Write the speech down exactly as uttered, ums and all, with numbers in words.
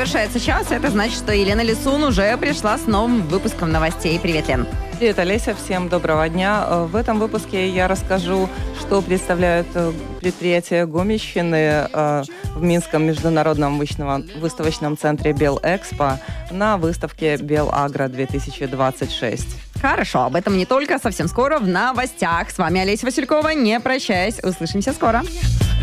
завершается час. Это значит, что Елена Лисун уже пришла с новым выпуском новостей. Привет, Лен. Привет, Олеся. Всем доброго дня. В этом выпуске я расскажу, что представляют предприятия Гомельщины в Минском международном выставочном центре Белэкспо на выставке Белагро-две тысячи двадцать шесть. Хорошо, об этом не только, совсем скоро в новостях. С вами Олеся Васюлькова. Не прощаясь, услышимся скоро.